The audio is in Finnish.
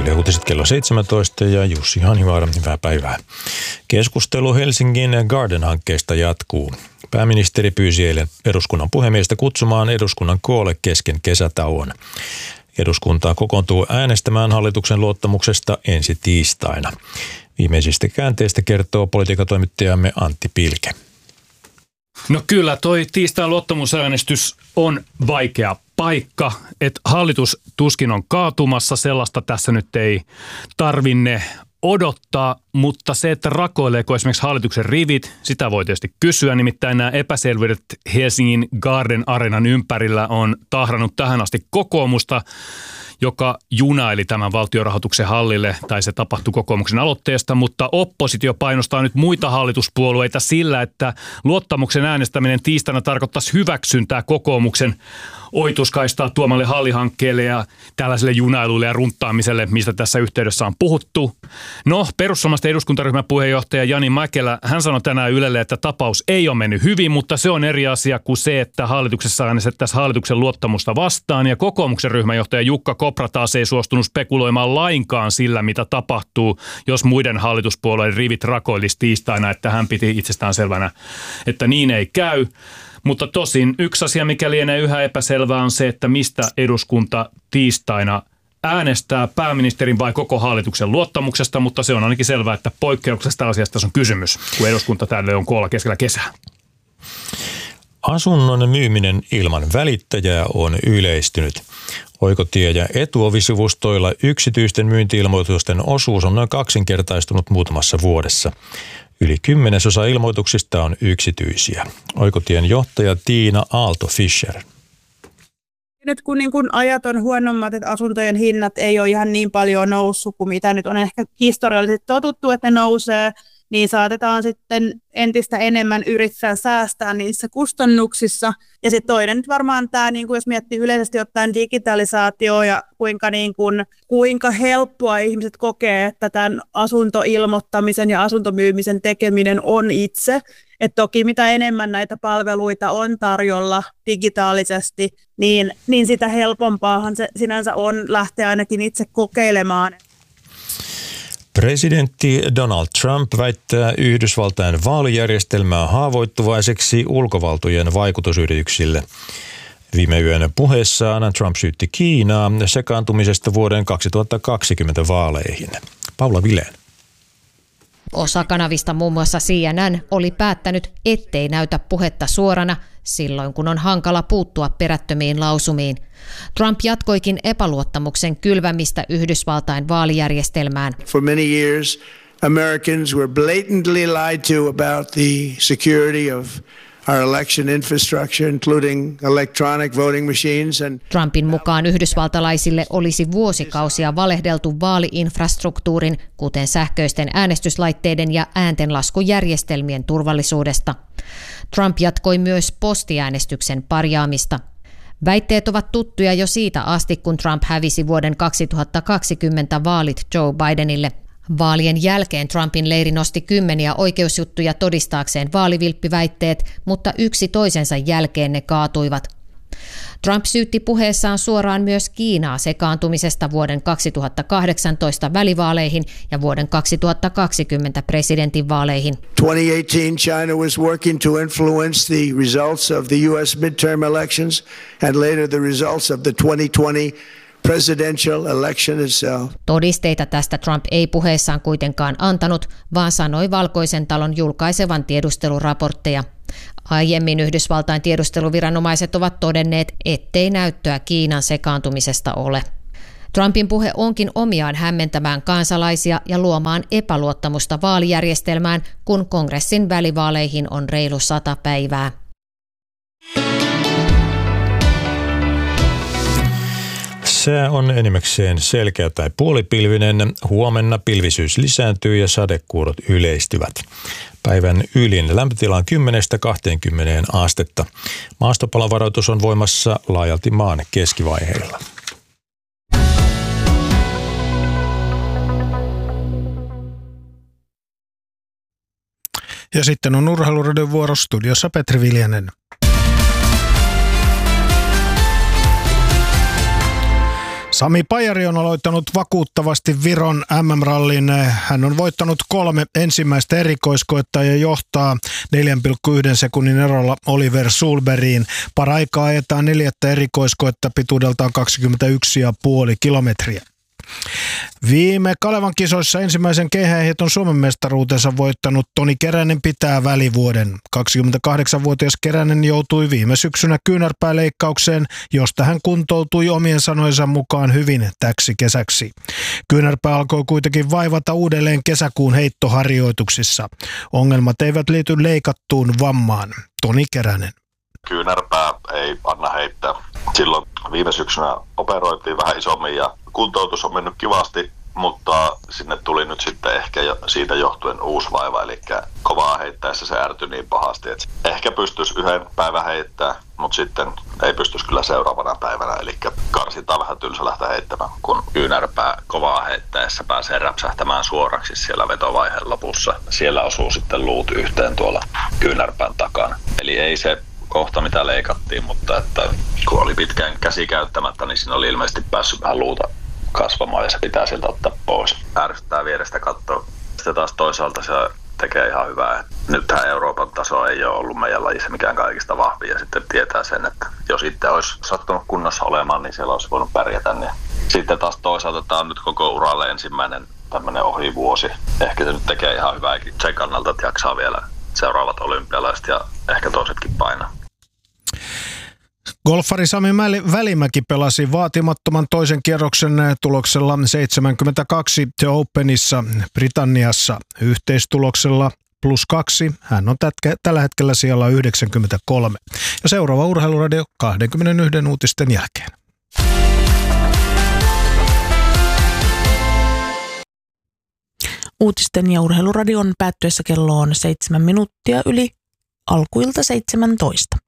Yle Uutiset kello 17 ja Jussi Hanivaara, hyvää päivää. Keskustelu Helsingin Garden-hankkeesta jatkuu. Pääministeri pyysi eilen eduskunnan puhemiestä kutsumaan eduskunnan koolle kesken kesätauon. Eduskunta kokoontuu äänestämään hallituksen luottamuksesta ensi tiistaina. Viimeisistä käänteistä kertoo politiikatoimittajamme Antti Pilke. No kyllä, toi tiistain luottamusäänestys on vaikea paikka, että hallitus tuskin on kaatumassa, sellaista tässä nyt ei tarvinne odottaa, mutta se, että rakoileeko esimerkiksi hallituksen rivit, sitä voi tietysti kysyä, nimittäin nämä epäselvyydet Helsingin Garden Arenan ympärillä on tahrannut tähän asti kokoomusta, joka junaili tämän valtionrahoituksen hallille, tai se tapahtui kokoomuksen aloitteesta, mutta oppositio painostaa nyt muita hallituspuolueita sillä, että luottamuksen äänestäminen tiistaina tarkoittaisi hyväksyntää kokoomuksen ohituskaistaa tuomalle hallihankkeelle ja tällaiselle junailuille ja runttaamiselle, mistä tässä yhteydessä on puhuttu. No, perussuomalaisten eduskuntaryhmän puheenjohtaja Jani Mäkelä, hän sanoi tänään Ylelle, että tapaus ei ole mennyt hyvin, mutta se on eri asia kuin se, että hallituksessa äänestettäisiin hallituksen luottamusta vastaan. Ja kokoomuksen ryhmänjohtaja Jukka Kopra taas ei suostunut spekuloimaan lainkaan sillä, mitä tapahtuu, jos muiden hallituspuolueiden rivit rakoilisi tiistaina, että hän piti itsestään selvänä, että niin ei käy. Mutta tosin yksi asia, mikä lienee yhä epäselvää, on se, että mistä eduskunta tiistaina äänestää pääministerin vai koko hallituksen luottamuksesta, mutta se on ainakin selvää, että poikkeuksesta asiasta on kysymys, kun eduskunta tälle on koolla keskellä kesää. Asunnon myyminen ilman välittäjää on yleistynyt. Oikotie- ja etuovisivustoilla yksityisten myynti-ilmoitusten osuus on noin kaksinkertaistunut muutamassa vuodessa. Yli 10% ilmoituksista on yksityisiä. Oikotien johtaja Tiina Aalto-Fischer. Nyt kun ajat on huonommat, että asuntojen hinnat ei ole ihan niin paljon noussut kuin mitä nyt on ehkä historiallisesti totuttu, että ne nousee, niin saatetaan sitten entistä enemmän yrittää säästää niissä kustannuksissa. Ja sitten toinen nyt varmaan tämä, jos miettii yleisesti ottaen digitalisaatio ja kuinka helppoa ihmiset kokee, että tämän asuntoilmoittamisen ja asuntomyymisen tekeminen on itse. Et toki mitä enemmän näitä palveluita on tarjolla digitaalisesti, niin sitä helpompaahan se sinänsä on lähteä ainakin itse kokeilemaan. Presidentti Donald Trump väittää Yhdysvaltain vaalijärjestelmää haavoittuvaiseksi ulkovaltojen vaikutusyrityksille. Viime yön puheessaan Trump syytti Kiinaa sekaantumisesta vuoden 2020 vaaleihin. Paula Vileen. Osa kanavista, muun muassa CNN, oli päättänyt, ettei näytä puhetta suorana silloin, kun on hankala puuttua perättömiin lausumiin. Trump jatkoikin epäluottamuksen kylvämistä Yhdysvaltain vaalijärjestelmään. For many years, Americans were blatantly lied to about the security of our election infrastructure, including electronic voting machines. Trumpin mukaan yhdysvaltalaisille olisi vuosikausia valehdeltu vaaliinfrastruktuurin, kuten sähköisten äänestyslaitteiden ja ääntenlaskujärjestelmien turvallisuudesta. Trump jatkoi myös postiäänestyksen parjaamista. Väitteet ovat tuttuja jo siitä asti, kun Trump hävisi vuoden 2020 vaalit Joe Bidenille. Vaalien jälkeen Trumpin leiri nosti kymmeniä oikeusjuttuja todistaakseen vaalivilppiväitteet, mutta yksi toisensa jälkeen ne kaatuivat. Trump syytti puheessaan suoraan myös Kiinaa sekaantumisesta vuoden 2018 välivaaleihin ja vuoden 2020 presidentinvaaleihin. 2018 China was working to influence the results of the US midterm elections and later the results of the 2020 presidential election itself. Todisteita tästä Trump ei puheessaan kuitenkaan antanut, vaan sanoi Valkoisen talon julkaisevan tiedusteluraportteja. Aiemmin Yhdysvaltain tiedusteluviranomaiset ovat todenneet, ettei näyttöä Kiinan sekaantumisesta ole. Trumpin puhe onkin omiaan hämmentämään kansalaisia ja luomaan epäluottamusta vaalijärjestelmään, kun kongressin välivaaleihin on reilu 100 päivää. Sää on enimmäkseen selkeä tai puolipilvinen. Huomenna pilvisyys lisääntyy ja sadekuurot yleistyvät. Päivän ylin lämpötila on 10–20 astetta. Maastopalovaroitus on voimassa laajalti maan keskivaiheilla. Ja sitten on Urheiluradion vuoro, studiossa Petri Viljanen. Sami Pajari on aloittanut vakuuttavasti Viron MM-rallin. Hän on voittanut 3 ensimmäistä erikoiskoetta ja johtaa 4,1 sekunnin erolla Oliver Sulbergiin. Paraikaa ajetaan 4. erikoiskoetta pituudeltaan 21,5 kilometriä. Viime Kalevan kisoissa ensimmäisen keihäänheiton Suomen mestaruutensa voittanut Toni Keränen pitää välivuoden. 28-vuotias Keränen joutui viime syksynä kyynärpääleikkaukseen, josta hän kuntoutui omien sanojensa mukaan hyvin täksi kesäksi. Kyynärpää alkoi kuitenkin vaivata uudelleen kesäkuun heittoharjoituksissa. Ongelmat eivät liity leikattuun vammaan. Toni Keränen. Kyynärpää ei anna heittää. Silloin viime syksynä operoitiin vähän isommin ja kuntoutus on mennyt kivasti, mutta sinne tuli nyt sitten ehkä siitä johtuen uusi vaiva, eli kovaa heittäessä se ärtyi niin pahasti, että ehkä pystyisi 1 päivän heittämään, mutta sitten ei pystyisi kyllä seuraavana päivänä, eli karsitaan vähän tylsä lähteä heittämään, kun kyynärpää kovaa heittäessä pääsee räpsähtämään suoraksi siellä vetovaiheen lopussa. Siellä osuu sitten luut yhteen tuolla kyynärpään takana, eli ei se kohta mitä leikattiin, mutta että kun oli pitkään käsi käyttämättä, niin siinä oli ilmeisesti päässyt vähän luuta kasvamaan ja se pitää sieltä ottaa pois. Ärsyttää vierestä katsoa. Sitten taas toisaalta se tekee ihan hyvää. Nythän Euroopan taso ei ole ollut meidän lajissa mikään kaikista vahvin ja sitten tietää sen, että jos itse olisi sattunut kunnossa olemaan, niin siellä olisi voinut pärjätä. Niin sitten taas toisaalta tämä on nyt koko uralle ensimmäinen tämmöinen ohivuosi. Ehkä se nyt tekee ihan hyvääkin sen kannalta, että jaksaa vielä seuraavat olympialaiset ja ehkä toisetkin painaa. Golfari Sami Välimäki pelasi vaatimattoman toisen kierroksen tuloksella 72 The Openissa Britanniassa. Yhteistuloksella +2. Hän on tällä hetkellä siellä 93. Ja seuraava Urheiluradio 21 uutisten jälkeen. Uutisten ja Urheiluradion päättyessä kello on 7 minuuttia yli alkuilta 17.